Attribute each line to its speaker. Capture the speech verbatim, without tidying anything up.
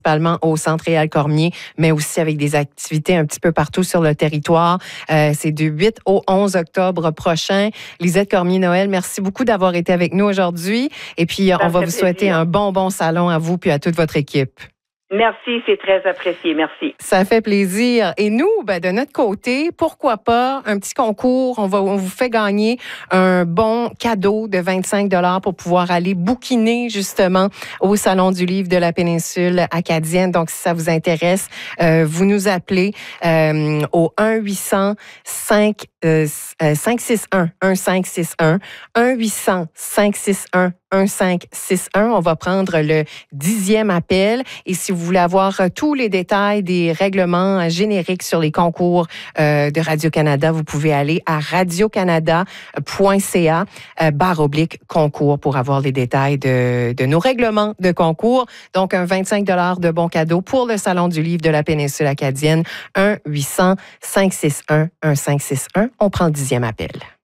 Speaker 1: principalement au Centre Réal Cormier, mais aussi avec des activités un petit peu partout sur le territoire. Euh, c'est du huit au onze octobre prochain. Lisette Cormier-Noël, merci beaucoup d'avoir été avec nous aujourd'hui. Et puis,
Speaker 2: Ça
Speaker 1: on va vous
Speaker 2: plaisir.
Speaker 1: souhaiter un bon, bon salon à vous puis à toute votre équipe.
Speaker 2: Merci, c'est très apprécié. Merci.
Speaker 1: Ça fait plaisir. Et nous, ben, de notre côté, pourquoi pas un petit concours? On, va, on vous fait gagner un bon cadeau de vingt-cinq dollars pour pouvoir aller bouquiner justement au Salon du livre de la péninsule acadienne. Donc, si ça vous intéresse, euh, vous nous appelez euh, au un huit cents cinq six un un cinq six un un huit cents cinq six un un cinq six un. On va prendre le dixième appel. Et si vous voulez avoir tous les détails des règlements génériques sur les concours euh, de Radio-Canada, vous pouvez aller à radiocanada point c a euh, barre oblique concours pour avoir les détails de, de nos règlements de concours. Donc, un vingt-cinq dollars de bon cadeau pour le Salon du livre de la péninsule acadienne. un huit cents cinq six un un cinq six un. On prend le dixième appel.